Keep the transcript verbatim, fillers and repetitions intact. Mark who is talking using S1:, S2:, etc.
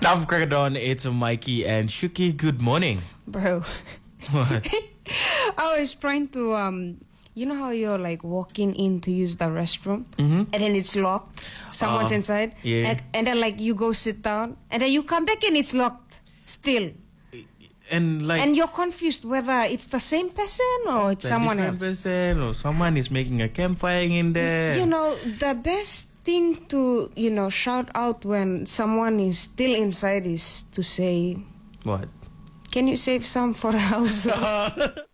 S1: Now, crack on. It's Mikey and Shuki. Good morning.
S2: Bro.
S1: What?
S2: I was trying to, um, you know how you're like walking in to use the restroom
S1: Mm-hmm.
S2: and then it's locked? Someone's
S1: Uh,
S2: inside.
S1: yeah.
S2: And, and then like you go sit down and then you come back and it's locked still.
S1: And like
S2: And you're confused whether it's the same person or it's
S1: a
S2: someone
S1: different
S2: else.
S1: person or someone is making a campfire in there.
S2: You know, the best thing to, you know, shout out when someone is still inside is to say,
S1: What?
S2: can you save some for a house?